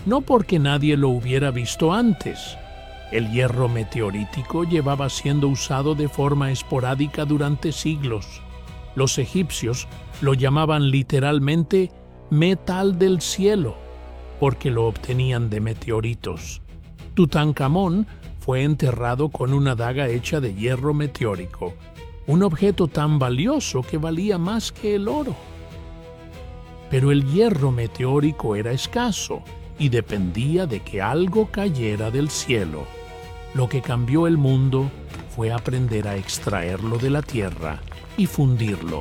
no porque nadie lo hubiera visto antes. El hierro meteorítico llevaba siendo usado de forma esporádica durante siglos. Los egipcios lo llamaban literalmente metal del cielo, porque lo obtenían de meteoritos. Tutankamón fue enterrado con una daga hecha de hierro meteórico, un objeto tan valioso que valía más que el oro. Pero el hierro meteórico era escaso y dependía de que algo cayera del cielo. Lo que cambió el mundo fue aprender a extraerlo de la tierra y fundirlo.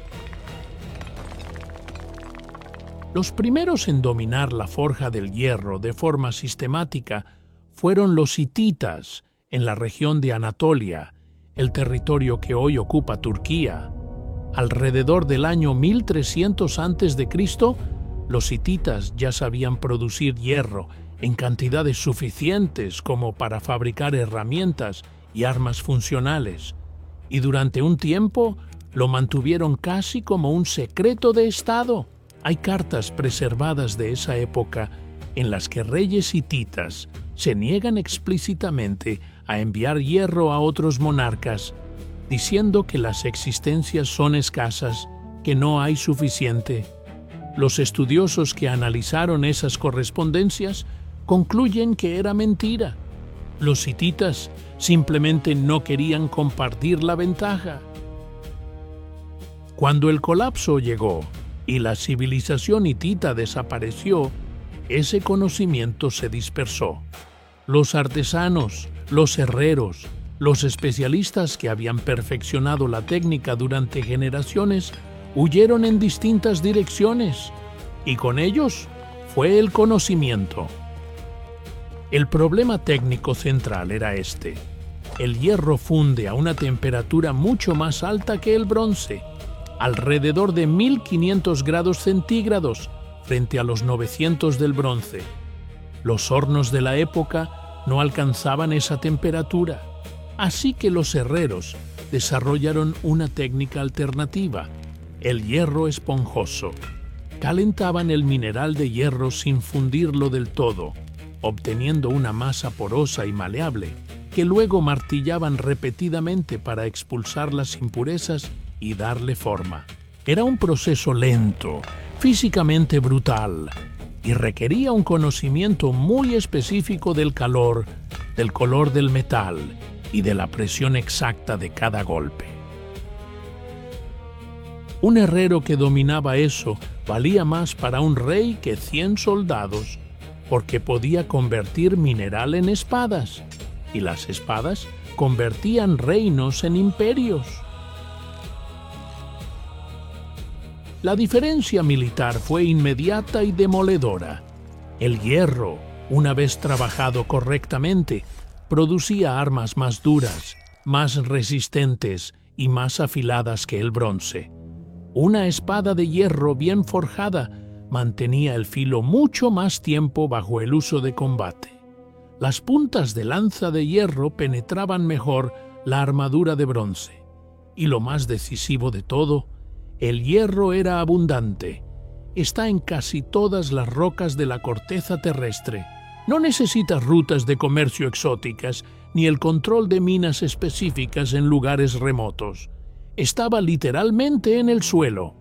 Los primeros en dominar la forja del hierro de forma sistemática fueron los hititas en la región de Anatolia, el territorio que hoy ocupa Turquía. Alrededor del año 1300 a.C., los hititas ya sabían producir hierro en cantidades suficientes como para fabricar herramientas y armas funcionales, y durante un tiempo lo mantuvieron casi como un secreto de Estado. Hay cartas preservadas de esa época en las que reyes hititas se niegan explícitamente a enviar hierro a otros monarcas, diciendo que las existencias son escasas, que no hay suficiente. Los estudiosos que analizaron esas correspondencias concluyen que era mentira. Los hititas simplemente no querían compartir la ventaja. Cuando el colapso llegó y la civilización hitita desapareció, ese conocimiento se dispersó. Los artesanos, los herreros, los especialistas que habían perfeccionado la técnica durante generaciones huyeron en distintas direcciones, y con ellos fue el conocimiento. El problema técnico central era este: el hierro funde a una temperatura mucho más alta que el bronce, alrededor de 1500 grados centígrados frente a los 900 del bronce. Los hornos de la época no alcanzaban esa temperatura, así que los herreros desarrollaron una técnica alternativa: el hierro esponjoso. Calentaban el mineral de hierro sin fundirlo del todo, obteniendo una masa porosa y maleable que luego martillaban repetidamente para expulsar las impurezas y darle forma. Era un proceso lento, físicamente brutal, y requería un conocimiento muy específico del calor, del color del metal y de la presión exacta de cada golpe. Un herrero que dominaba eso valía más para un rey que 100 soldados, porque podía convertir mineral en espadas, y las espadas convertían reinos en imperios. La diferencia militar fue inmediata y demoledora. El hierro, una vez trabajado correctamente, producía armas más duras, más resistentes y más afiladas que el bronce. Una espada de hierro bien forjada mantenía el filo mucho más tiempo bajo el uso de combate. Las puntas de lanza de hierro penetraban mejor la armadura de bronce. Y lo más decisivo de todo, el hierro era abundante. Está en casi todas las rocas de la corteza terrestre. No necesitas rutas de comercio exóticas ni el control de minas específicas en lugares remotos. Estaba literalmente en el suelo.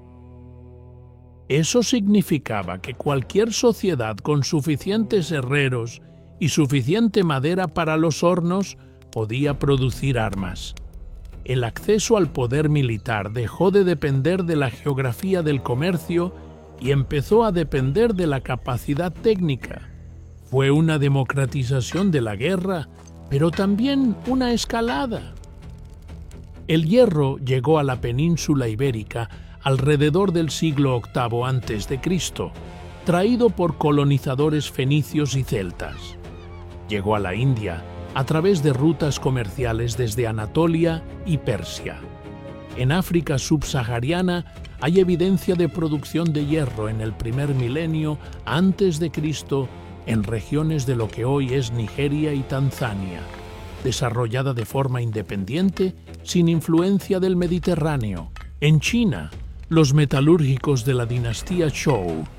Eso significaba que cualquier sociedad con suficientes herreros y suficiente madera para los hornos podía producir armas. El acceso al poder militar dejó de depender de la geografía del comercio y empezó a depender de la capacidad técnica. Fue una democratización de la guerra, pero también una escalada. El hierro llegó a la península ibérica alrededor del siglo VIII a.C., traído por colonizadores fenicios y celtas. Llegó a la India a través de rutas comerciales desde Anatolia y Persia. En África subsahariana hay evidencia de producción de hierro en el primer milenio antes de Cristo en regiones de lo que hoy es Nigeria y Tanzania, desarrollada de forma independiente sin influencia del Mediterráneo. En China, los metalúrgicos de la dinastía Zhou